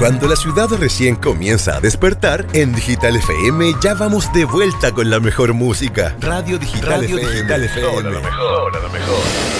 Cuando la ciudad recién comienza a despertar, en Digital FM ya vamos de vuelta con la mejor música. Radio Digital FM. Ahora lo mejor.